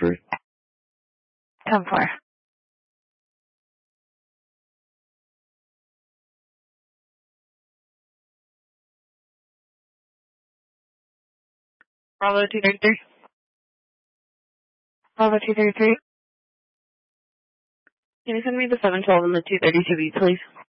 233. 10-4. Bravo 233. Bravo 233. Can you send me the 712 and the 232B, please?